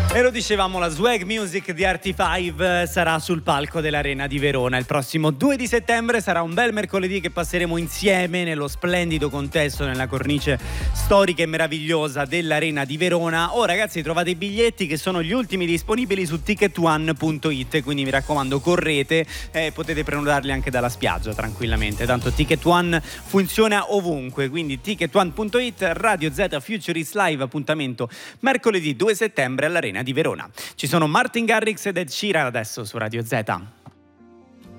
E lo dicevamo, la Swag Music di RT5 sarà sul palco dell'Arena di Verona il prossimo 2 di settembre. Sarà un bel mercoledì che passeremo insieme nello splendido contesto, nella cornice storica e meravigliosa dell'Arena di Verona. Oh ragazzi, trovate i biglietti che sono gli ultimi disponibili su ticketone.it, quindi mi raccomando correte, potete prenotarli anche dalla spiaggia tranquillamente, tanto Ticket One funziona ovunque, quindi ticketone.it. Radio Z Futurist Live, appuntamento mercoledì 2 settembre all'Arena di Verona. Ci sono Martin Garrix ed Ed Sheeran adesso su Radio Z.